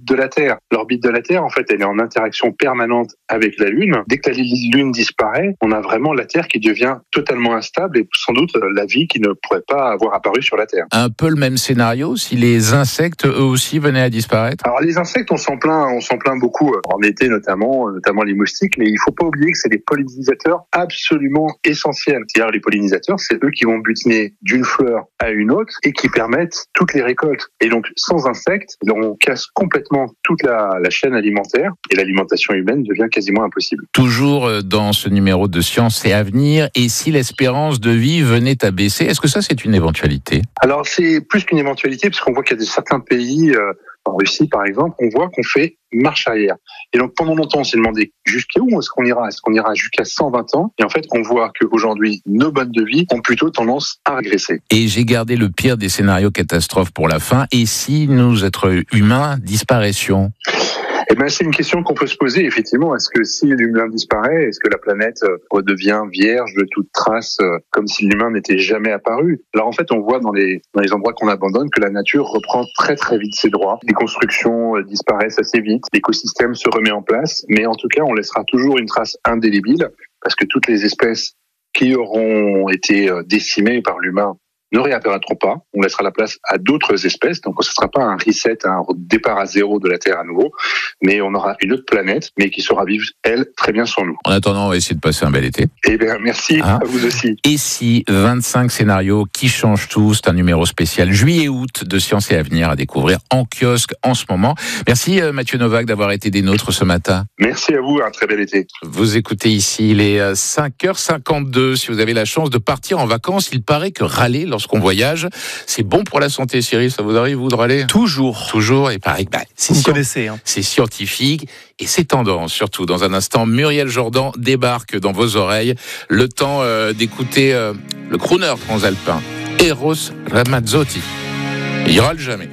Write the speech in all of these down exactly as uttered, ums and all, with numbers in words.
de la Terre. L'orbite de la Terre, en fait, elle est en interaction permanente avec la Lune. Dès que la Lune disparaît, on a vraiment la Terre qui devient totalement instable et sans doute la vie qui ne pourrait pas avoir apparu sur la Terre. Un peu le même scénario si les insectes, eux aussi, venaient à disparaître? Alors les insectes, on s'en plaint, on s'en plaint beaucoup en été notamment, notamment les moustiques, mais il faut pas oublier que c'est des pollinisateurs absolument essentiels. C'est-à-dire les pollinisateurs, c'est eux qui vont butiner d'une fleur à une autre et qui permettent toutes les récoltes. Et donc sans insectes, on casse complètement toute la, la chaîne alimentaire et l'alimentation humaine devient quasiment impossible. Toujours dans ce numéro de Science et Avenir, et si l'espérance de vie venait à baisser, est-ce que ça c'est une éventualité? Alors c'est plus qu'une éventualité parce qu'on voit qu'il y a de certains pays, euh, en Russie par exemple, on voit qu'on fait marche arrière. Et donc pendant longtemps on s'est demandé jusqu'à où est-ce qu'on ira? Est-ce qu'on ira jusqu'à cent vingt ans? Et en fait on voit qu'aujourd'hui nos modes de vie ont plutôt tendance à régresser. Et j'ai gardé le pire des scénarios catastrophes pour la fin. Et si nous, êtres humains, disparaissions? Eh ben, c'est une question qu'on peut se poser, effectivement. Est-ce que si l'humain disparaît, est-ce que la planète redevient vierge de toute trace, comme si l'humain n'était jamais apparu? Alors, en fait, on voit dans les, dans les endroits qu'on abandonne que la nature reprend très, très vite ses droits. Les constructions disparaissent assez vite, l'écosystème se remet en place, mais en tout cas, on laissera toujours une trace indélébile, parce que toutes les espèces qui auront été décimées par l'humain ne réapparaîtront pas. On laissera la place à d'autres espèces. Donc, ce ne sera pas un reset, un départ à zéro de la Terre à nouveau, mais on aura une autre planète, mais qui saura vivre, elle, très bien sans nous. En attendant, on va essayer de passer un bel été. Eh bien, merci hein à vous aussi. Et si vingt-cinq scénarios qui changent tout, c'est un numéro spécial juillet-août de Science et Avenir à découvrir en kiosque en ce moment. Merci Mathieu Novak d'avoir été des nôtres ce matin. Merci à vous, un très bel été. Vous écoutez ici, il est cinq heures cinquante-deux. Si vous avez la chance de partir en vacances, il paraît que râler lorsqu'on voyage, c'est bon pour la santé. Cyril, ça vous arrive, vous, de râler? Toujours. Toujours, et pareil, bah, c'est, vous sci- connaissez, hein. c'est scientifique et c'est tendance, surtout. Dans un instant, Muriel Jourdan débarque dans vos oreilles. Le temps euh, d'écouter euh, le crooner transalpin, Eros Ramazzotti. Il râle jamais.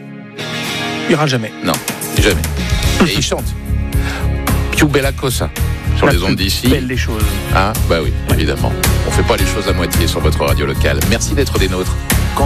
Il râle jamais. Non, jamais. Et il chante. Più bella cosa. Sur La les ondes plus d'ici. belle des choses. Hein, bah oui, évidemment. On fait pas les choses à moitié sur votre radio locale. Merci d'être des nôtres.